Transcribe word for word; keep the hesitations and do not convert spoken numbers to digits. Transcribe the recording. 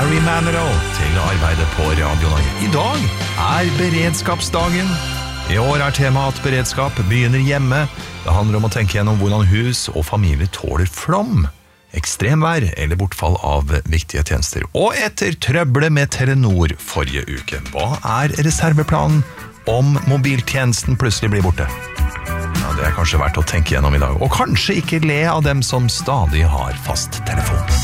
Barry Manilow til arbeidet på Radio Norge. I dag er beredskapsdagen. I år er temaet at beredskap begynner hjemme. Det handler om å tenke gjennom hvordan hus og familie tåler flom, ekstremvær eller bortfall av viktige tjenester. Og etter trøbbelet med Telenor forrige uke, hva er reserveplanen om mobiltjenesten plutselig blir borte? Ja, det er kanskje verdt å tenke gjennom i dag. Og kanskje ikke le av dem som stadig har fast telefon.